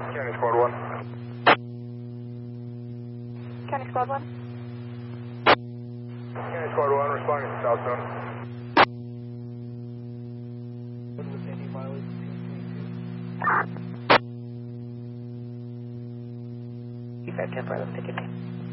County Squad 1. County Squad 1. County Squad 1 responding to South Zone. With any mileage between 22. You got 10 for them, ticket name.